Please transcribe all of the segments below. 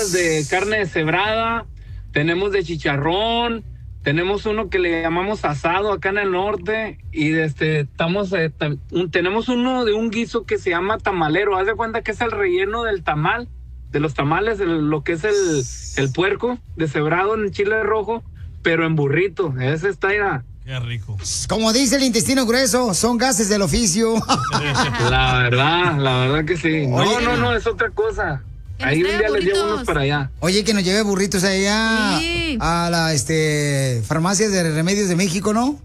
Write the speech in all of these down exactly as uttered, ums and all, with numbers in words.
gorditas de carne deshebrada, tenemos de chicharrón, tenemos uno que le llamamos asado acá en el norte y este estamos eh, tam, un, tenemos uno de un guiso que se llama tamalero. Haz de cuenta que es el relleno del tamal, de los tamales, el, lo que es el, el puerco deshebrado en chile rojo, pero en burrito. Ese está ya. Qué rico. Como dice el intestino grueso, son gases del oficio. La verdad, la verdad que sí. No, Oye, no, no, es otra cosa. Ahí un día les llevo unos para allá. Oye, que nos lleve burritos allá Sí. a la este farmacia de Remedios de México, ¿no?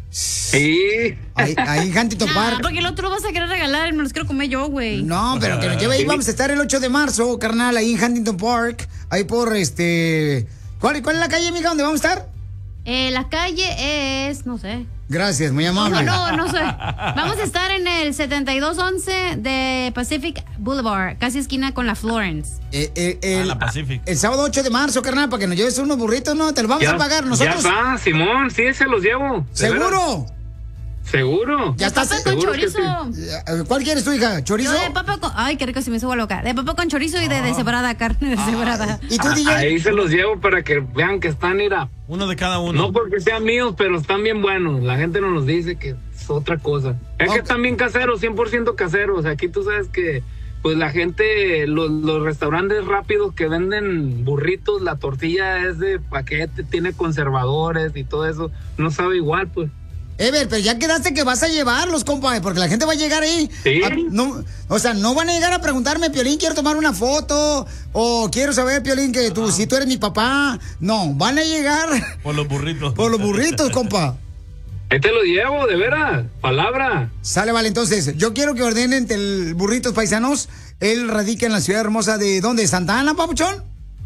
Sí. Ahí, ahí en Huntington Nah, Park. porque el otro lo vas a querer regalar y me los quiero comer yo, güey. No, pero que nos lleve ahí. Vamos a estar el ocho de marzo, carnal, ahí en Huntington Park. Ahí por este... ¿Cuál, cuál es la calle, amiga, donde vamos a estar? Eh, la calle es, no sé. Gracias, muy amable. No, no, no sé. Vamos a estar en el setenta y dos once de Pacific Boulevard, casi esquina con la Florence. Eh, eh, el, Ah, la Pacific. el sábado ocho de marzo, carnal, para que nos lleves unos burritos, ¿no? Te los vamos Ya- a pagar nosotros. Ya está, Simón, sí, se los llevo. ¿De ¿Seguro? veras? ¿Seguro? Ya está. Papa con Seguro que chorizo. Eh, ¿Cuál quieres tu hija? ¿Chorizo? Yo de papa con... Ay, qué rico, si me subo loca. De papa con chorizo y de deshebrada, carne deshebrada. ¿Y tú, Ah, D J? ahí se los llevo para que vean que están, mira. Uno de cada uno. No porque sean míos, pero están bien buenos. La gente no nos dice que es otra cosa. Es Ok. que están bien caseros, cien por ciento caseros. Aquí tú sabes que, pues la gente, los, los restaurantes rápidos que venden burritos, la tortilla es de paquete, tiene conservadores y todo eso. No sabe igual, pues. Ever, pero ya quedaste que vas a llevarlos, compa, porque la gente va a llegar ahí. Sí. A- no, o sea, no van a llegar a preguntarme, Piolín, quiero tomar una foto, o quiero saber, Piolín, que tú, si tú eres mi papá. No, van a llegar Por los burritos. por los burritos, compa. Ahí te lo llevo, de veras, palabra. Sale, vale, entonces, yo quiero que ordenen el burritos paisanos. Él radica en la ciudad hermosa de, ¿dónde? ¿Santa Ana, papuchón?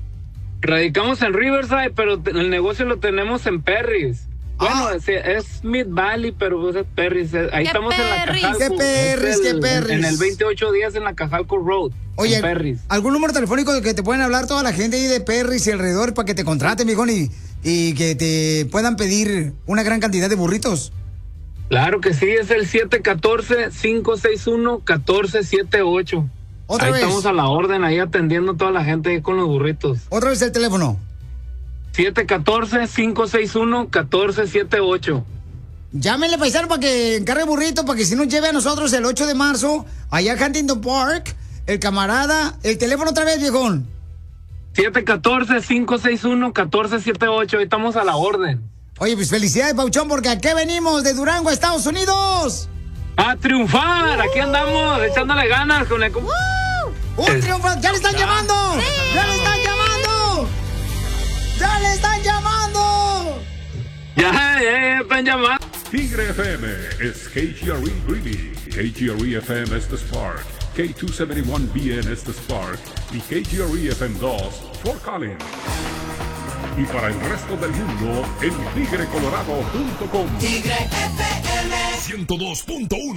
Radicamos en Riverside, pero te- el negocio lo tenemos en Perris. Bueno, Ah. es, es Mid Valley, pero pues es Perris. es- Ahí ¿Qué estamos en la Perris? Cajalco. ¿Qué Perris? Es ¿Qué el- Perris? En el veintiocho días en la Cajalco Road. Oye, en Perris. ¿algún número telefónico de que te pueden hablar toda la gente ahí de Perris y alrededor para que te contraten, mijón, y, y que te puedan pedir una gran cantidad de burritos? Claro que sí, es el siete uno cuatro, cinco seis uno, uno cuatro siete ocho. Otra ahí vez. estamos a la orden, ahí atendiendo a toda la gente ahí con los burritos. Otra vez el teléfono. siete uno cuatro, cinco seis uno, uno cuatro siete ocho. Llámenle, paisano, para que encargue burrito, para que si nos lleve a nosotros el ocho de marzo, allá a Huntington Park, el camarada, el teléfono otra vez, viejón. siete uno cuatro, cinco seis uno, uno cuatro siete ocho, ahí estamos a la orden. Oye, pues felicidades, Pauchón, porque aquí venimos de Durango, Estados Unidos. ¡A triunfar! Aquí andamos, echándole ganas con el... ¡Un triunfo! ¡Ya le están llamando! ¡Ya le están llamando! ¡Ya le están llamando! Ya, ya, ya están llamando. Tigre F M es K G R E Greeley, K G R E F M es The Spark, K doscientos setenta y uno B N es The Spark y K G R E F M dos Fort Collins. Y para el resto del mundo en tigre colorado punto com. Tigre F M ciento dos punto uno